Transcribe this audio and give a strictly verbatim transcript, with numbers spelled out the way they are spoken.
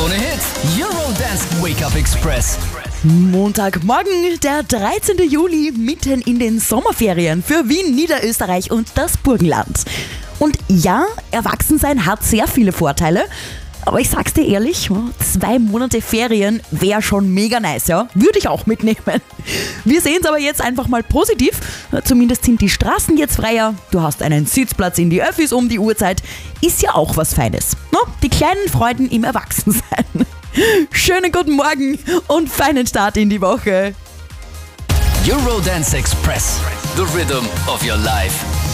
Krone Hit, Eurodance Wake-Up Express. Montagmorgen, der dreizehnten Juli, mitten in den Sommerferien für Wien, Niederösterreich und das Burgenland. Und ja, Erwachsensein hat sehr viele Vorteile, aber ich sag's dir ehrlich, zwei Monate Ferien wäre schon mega nice, ja? Würde ich auch mitnehmen. Wir sehen's aber jetzt einfach mal positiv. Zumindest sind die Straßen jetzt freier. Du hast einen Sitzplatz in die Öffis um die Uhrzeit. Ist ja auch was Feines. No? Die kleinen Freuden im Erwachsensein. Schönen guten Morgen und feinen Start in die Woche. Eurodance Express, the rhythm of your life.